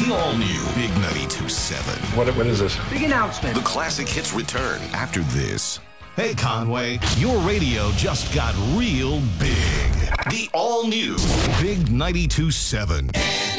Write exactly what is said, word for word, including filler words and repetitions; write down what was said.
The all-new Big ninety-two point seven. What, what is this? Big announcement. The classic hits return after this. Hey, Conway, your radio just got real big. The all-new Big ninety-two point seven.